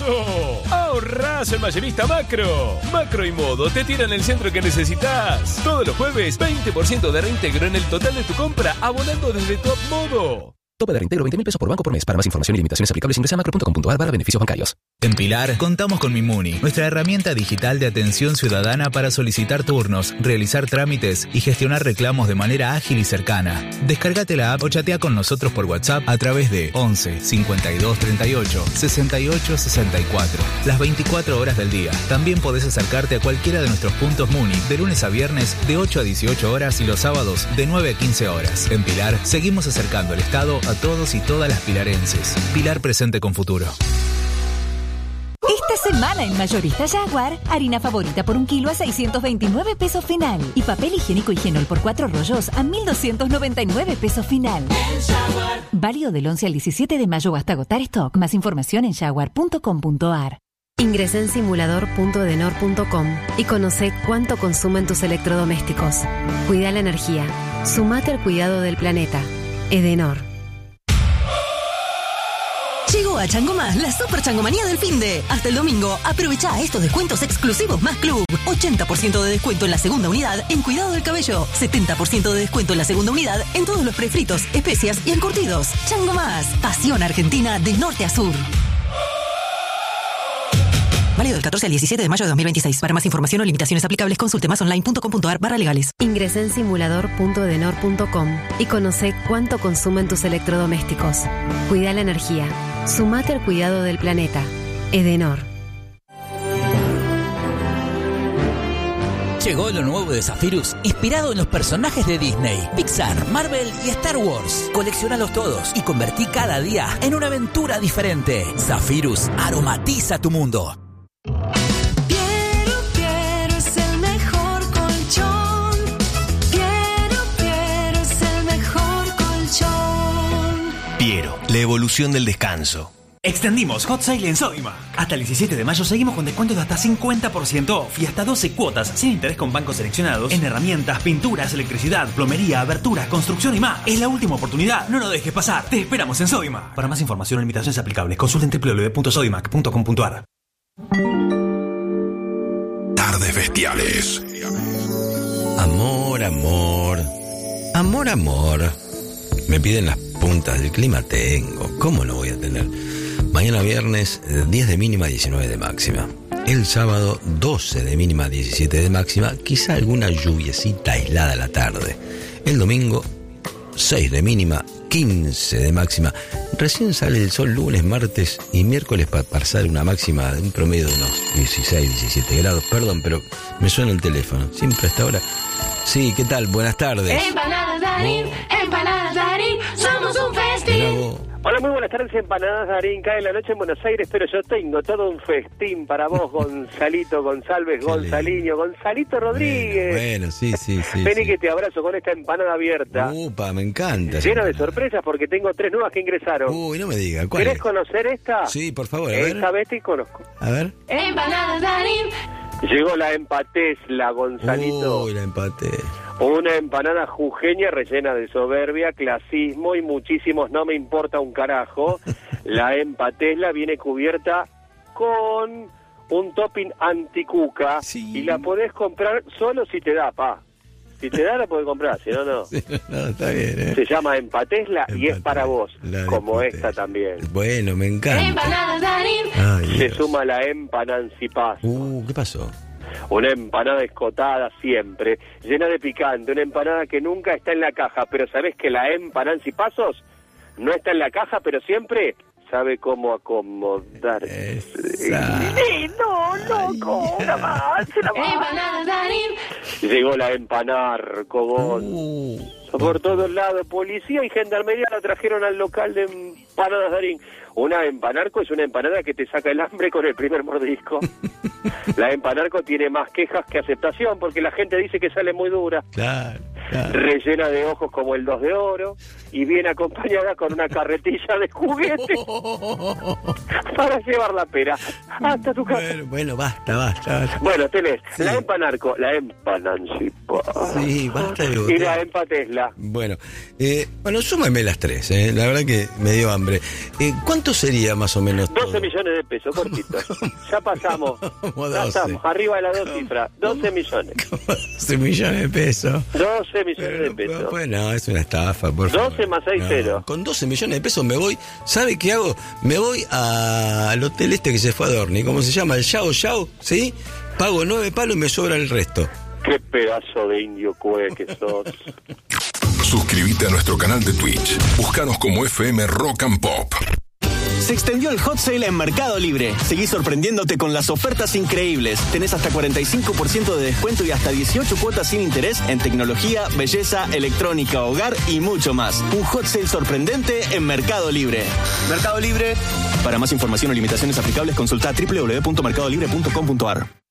¡Ahorrazo! ¡Ahorrazo en Mayorista Macro! Macro y Modo te tiran el centro que necesitas. Todos los jueves, 20% de reintegro en el total de tu compra, abonando desde Top Modo. Tope de reintegro 20.000 pesos por banco por mes. Para más información y limitaciones aplicables ingresa a macro.com.ar/beneficios bancarios. En Pilar contamos con Mimuni, nuestra herramienta digital de atención ciudadana para solicitar turnos, realizar trámites y gestionar reclamos de manera ágil y cercana. Descárgate la app o chatea con nosotros por WhatsApp a través de 11 52 38 68 64. Las 24 horas del día. También podés acercarte a cualquiera de nuestros puntos Muni de lunes a viernes de 8 a 18 horas y los sábados de 9 a 15 horas. En Pilar seguimos acercando el Estado a todos y todas las pilarenses. Pilar presente con futuro. Esta semana en Mayorista Jaguar, harina favorita por 1 kilo a 629 pesos final. Y papel higiénico Higienol por 4 rollos a 1.299 pesos final. Válido del 11 al 17 de mayo hasta agotar stock. Más información en jaguar.com.ar. Ingresa en simulador.edenor.com y conoce cuánto consumen tus electrodomésticos. Cuida la energía. Sumate al cuidado del planeta. Edenor. Llegó a Chango Más la super changomanía del finde. Hasta el domingo, aprovecha estos descuentos exclusivos más club. 80% de descuento en la segunda unidad en cuidado del cabello. 70% de descuento en la segunda unidad en todos los prefritos, especias y encurtidos. Chango Más, pasión argentina de norte a sur. Válido del 14 al 17 de mayo de 2026. Para más información o limitaciones aplicables, consulte másonline.com.ar/legales. Ingresa en simulador.edenor.com y conoce cuánto consumen tus electrodomésticos. Cuida la energía. Sumate al cuidado del planeta. Edenor. Llegó lo nuevo de Zephyrus, inspirado en los personajes de Disney, Pixar, Marvel y Star Wars. Colecciónalos todos y convertí cada día en una aventura diferente. Zephyrus aromatiza tu mundo. Piero es el mejor colchón. Piero es el mejor colchón. Piero, la evolución del descanso. Extendimos Hot Sale en Sodimac. Hasta el 17 de mayo seguimos con descuentos de hasta 50% off y hasta 12 cuotas sin interés con bancos seleccionados en herramientas, pinturas, electricidad, plomería, aberturas, construcción y más. Es la última oportunidad, no lo dejes pasar. Te esperamos en Sodimac. Para más información o limitaciones aplicables, consulten www.sodimac.com.ar. Tardes bestiales. Amor, amor. Amor, amor. Me piden las puntas del clima, tengo. ¿Cómo no voy a tener? Mañana viernes 10 de mínima, 19 de máxima. El sábado 12 de mínima, 17 de máxima. Quizá alguna lluviecita aislada a la tarde. El domingo 6 de mínima, 15 de máxima. Recién sale el sol lunes, martes y miércoles para pasar una máxima de un promedio de unos 16, 17 grados. Perdón, pero me suena el teléfono. Siempre hasta ahora. Sí, ¿qué tal? Buenas tardes. Empanadas Darín, somos un festín. Hola, muy buenas tardes, Empanadas Darín. Cae la noche en Buenos Aires, pero yo tengo todo un festín para vos, Gonzalito González, Gonzaliño, Gonzalito Rodríguez. Bueno, sí. Vení sí. que te abrazo con esta empanada abierta. Upa, me encanta. Lleno de sorpresas porque tengo 3 nuevas que ingresaron. Uy, no me diga, ¿cuál ¿Querés es? conocer esta? Sí, por favor, a ver. Esta vez te conozco. A ver. Empanadas Darín. Llegó la empatesla, Gonzalito. Uy, la empaté. Una empanada jujeña rellena de soberbia, clasismo y muchísimos no me importa un carajo. La empatesla viene cubierta con un topping anticuca y la podés comprar solo si te da, pa. Si te da la podés comprar, si no, no. Sí, no, está bien, Se llama empatesla y es para vos, como esta también. Bueno, me encanta. Empanadas Darín. Ay, Se Dios. suma la empanancipazo. ¿Qué pasó? Una empanada escotada siempre, llena de picante, una empanada que nunca está en la caja, pero ¿sabés que la empanancipazos no está en la caja, pero siempre sabe cómo acomodar? No, una más. Empanadas Darín. Llegó la empanarco, por todos lados, policía y gendarmería la trajeron al local de Empanadas Darín. Una empanarco es una empanada que te saca el hambre con el primer mordisco. La empanarco tiene más quejas que aceptación porque la gente dice que sale muy dura. Claro. rellena de ojos como el 2 de oro, y viene acompañada con una carretilla de juguetes para llevar la pera hasta tu casa. Bueno, basta. Bueno, tenés la EMPA Narco, la EMPA Nancy Paz, Sí, basta de y la EMPA Tesla. Bueno, súmame las tres, la verdad que me dio hambre. ¿Cuánto sería más o menos 12 todo? millones de pesos, cortito. Ya pasamos. Como Ya 12. estamos, arriba de las 2 cifras. 12 millones. 12 millones de pesos. 12 millones de pesos. Bueno, es una estafa, por favor. 12 más 6, 0. Con 12 millones de pesos me voy. ¿Sabe qué hago? Me voy al hotel este que se fue a Dorni. ¿Cómo se llama? El Yao Yao, ¿sí? Pago 9 palos y me sobra el resto. Qué pedazo de indio cue que sos. Suscríbete a nuestro canal de Twitch. Búscanos como FM Rock and Pop. Se extendió el hot sale en Mercado Libre. Seguí sorprendiéndote con las ofertas increíbles. Tenés hasta 45% de descuento y hasta 18 cuotas sin interés en tecnología, belleza, electrónica, hogar y mucho más. Un hot sale sorprendente en Mercado Libre. Mercado Libre. Para más información o limitaciones aplicables, consulta www.mercadolibre.com.ar.